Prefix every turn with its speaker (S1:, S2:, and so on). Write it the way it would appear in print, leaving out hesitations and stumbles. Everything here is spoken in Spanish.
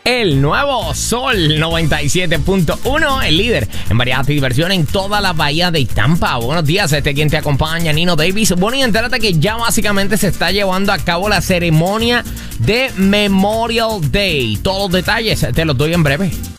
S1: El nuevo Sol 97.1, el líder en variedad y diversión en toda la bahía de Tampa. Buenos días, quien te acompaña, Nino Davis. Bueno, y entérate que ya básicamente se está llevando a cabo la ceremonia de Memorial Day. Todos los detalles te los doy en breve.